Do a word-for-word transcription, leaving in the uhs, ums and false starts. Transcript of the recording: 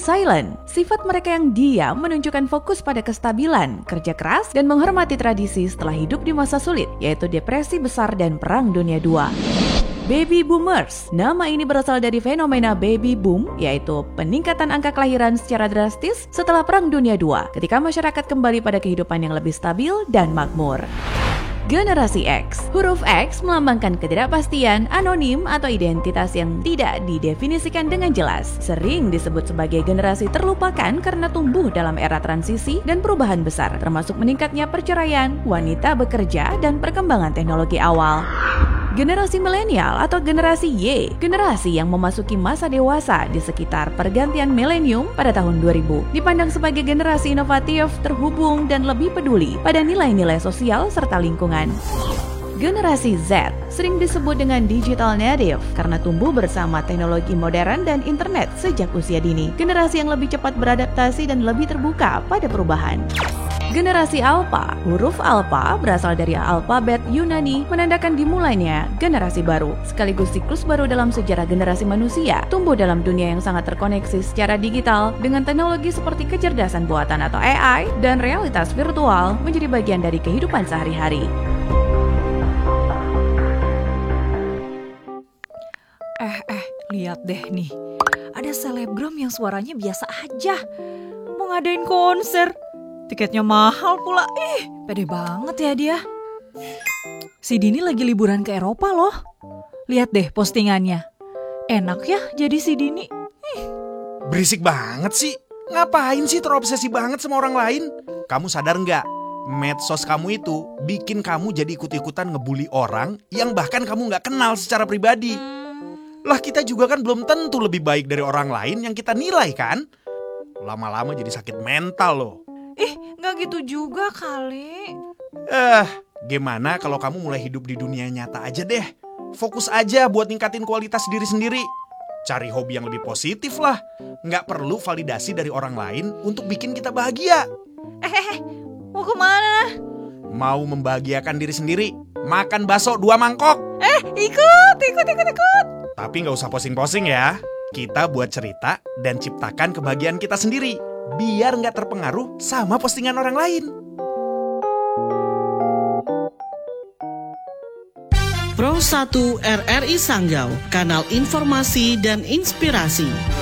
silent. Sifat mereka yang diam menunjukkan fokus pada kestabilan, kerja keras, dan menghormati tradisi setelah hidup di masa sulit, yaitu depresi besar dan Perang Dunia kedua. Baby Boomers. Nama ini berasal dari fenomena baby boom, yaitu peningkatan angka kelahiran secara drastis setelah Perang Dunia kedua, ketika masyarakat kembali pada kehidupan yang lebih stabil dan makmur. Generasi X. Huruf X melambangkan ketidakpastian, anonim, atau identitas yang tidak didefinisikan dengan jelas. Sering disebut sebagai generasi terlupakan karena tumbuh dalam era transisi dan perubahan besar, termasuk meningkatnya perceraian, wanita bekerja, dan perkembangan teknologi awal. Generasi milenial atau generasi Y, generasi yang memasuki masa dewasa di sekitar pergantian milenium pada tahun dua ribu, dipandang sebagai generasi inovatif, terhubung, dan lebih peduli pada nilai-nilai sosial serta lingkungan. Generasi Z sering disebut dengan digital native karena tumbuh bersama teknologi modern dan internet sejak usia dini. Generasi yang lebih cepat beradaptasi dan lebih terbuka pada perubahan. Generasi Alpha. Huruf Alpha berasal dari alfabet Yunani, menandakan dimulainya generasi baru, sekaligus siklus baru dalam sejarah generasi manusia, tumbuh dalam dunia yang sangat terkoneksi secara digital dengan teknologi seperti kecerdasan buatan atau A I dan realitas virtual menjadi bagian dari kehidupan sehari-hari. Eh, eh, lihat deh nih. Ada selebgram yang suaranya biasa aja. Mau ngadain konser. Tiketnya mahal pula. Ih, pede banget ya dia. Si Dini lagi liburan ke Eropa loh. Lihat deh postingannya. Enak ya jadi si Dini. Ih. Berisik banget sih. Ngapain sih terobsesi banget sama orang lain? Kamu sadar nggak? Medsos kamu itu bikin kamu jadi ikut-ikutan ngebully orang yang bahkan kamu nggak kenal secara pribadi. Lah kita juga kan belum tentu lebih baik dari orang lain yang kita nilai kan? Lama-lama jadi sakit mental loh. Ih, gak gitu juga kali. Eh, gimana kalau kamu mulai hidup di dunia nyata aja deh. Fokus aja buat ningkatin kualitas diri sendiri. Cari hobi yang lebih positif lah. Nggak perlu validasi dari orang lain untuk bikin kita bahagia. Eh, eh, eh, mau kemana? Mau membahagiakan diri sendiri. Makan bakso dua mangkok. Eh, ikut, ikut, ikut, ikut. Tapi nggak usah posing-posing ya. Kita buat cerita dan ciptakan kebahagiaan kita sendiri. Biar nggak terpengaruh sama postingan orang lain. Pro satu R R I Sanggau, kanal informasi dan inspirasi.